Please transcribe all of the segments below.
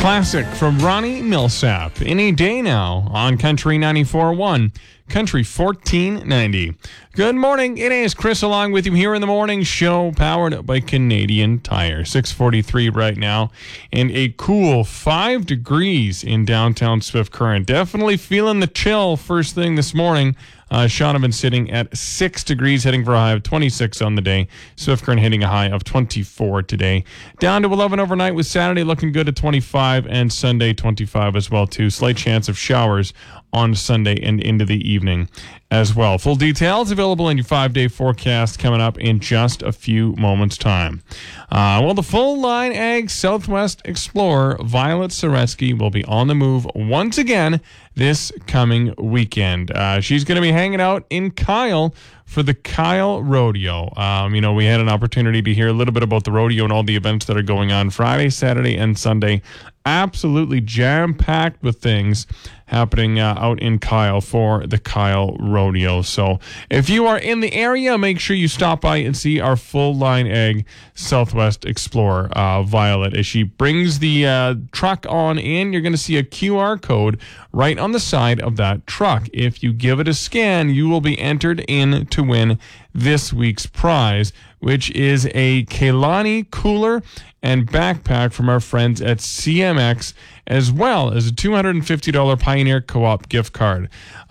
Classic from Ronnie Millsap. Any day now on Country 94.1, Country 1490. Good morning. It is Chris along with you here in the morning show, powered by Canadian Tire. 6:43 right now, and a cool 5 degrees in downtown Swift Current. Definitely feeling the chill first thing this morning. Shaunavon sitting at 6 degrees, heading for a high of 26 on the day. Swift Current hitting a high of 24 today. Down to 11 overnight, with Saturday looking good at 25 and Sunday 25 as well too. Slight chance of showers on Sunday and into the evening as well. Full details available in your 5-day forecast coming up in just a few moments' time. The full line Ag Southwest Explorer Violet Saretsky will be on the move once again this coming weekend. She's going to be hanging out in Kyle for the Kyle Rodeo. We had an opportunity to hear a little bit about the rodeo and all the events that are going on Friday, Saturday, and Sunday. Absolutely jam-packed with things happening out in Kyle for the Kyle Rodeo. So if you are in the area, make sure you stop by and see our full line Ag Southwest Explorer, Violet. As she brings the truck on in, you're going to see a QR code right on the side of that truck. If you give it a scan, you will be entered in to win this week's prize, which is a Kehlani cooler and backpack from our friends at CMX, as well as a $250 Pioneer Co-op gift card.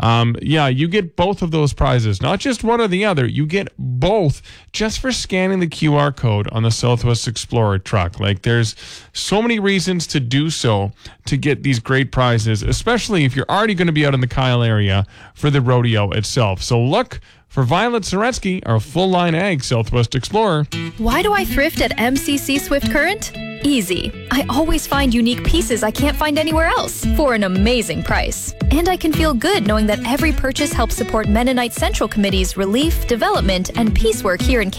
You get both of those prizes, not just one or the other. You get both just for scanning the QR code on the Southwest Explorer truck. There's so many reasons to do so to get these great prizes, especially if you're already going to be out in the Kyle area for the rodeo itself. So look for Violet Saretsky, our full-line Ag Southwest Explorer. Why do I thrift at MCC Swift Current? Easy. I always find unique pieces I can't find anywhere else for an amazing price. And I can feel good knowing that every purchase helps support Mennonite Central Committee's relief, development, and peace work here in